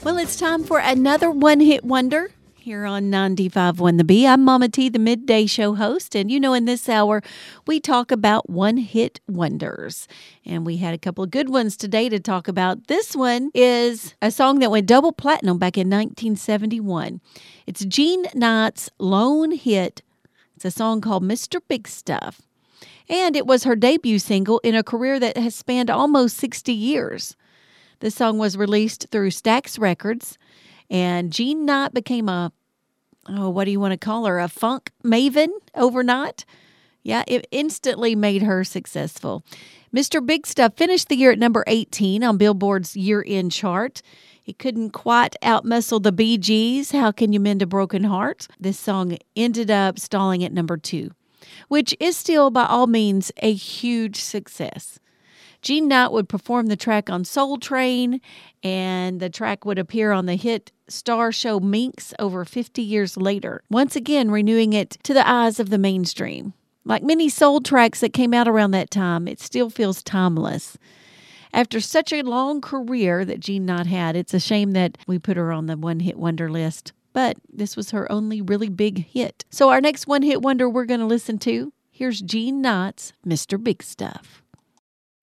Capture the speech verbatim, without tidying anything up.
Well, it's time for another one-hit wonder here on ninety-five point one The Bee. I'm Mama T, the midday show host, and you know in this hour we talk about one-hit wonders. And we had a couple of good ones today to talk about. This one is a song that went double platinum back in nineteen seventy-one. It's Jean Knight's lone hit. It's a song called Mister Big Stuff. And it was her debut single in a career that has spanned almost sixty years. The song was released through Stax Records, and Jean Knight became a, oh, what do you want to call her, a funk maven overnight? Yeah, it instantly made her successful. Mister Big Stuff finished the year at number eighteen on Billboard's year-end chart. He couldn't quite outmuscle the Bee Gees, How Can You Mend a Broken Heart? This song ended up stalling at number two, which is still, by all means, a huge success. Jean Knight would perform the track on Soul Train, and the track would appear on the hit star show Minx over fifty years later, once again renewing it to the eyes of the mainstream. Like many soul tracks that came out around that time, it still feels timeless. After such a long career that Jean Knight had, it's a shame that we put her on the one-hit wonder list, but this was her only really big hit. So our next one-hit wonder we're going to listen to, here's Jean Knight's Mister Big Stuff.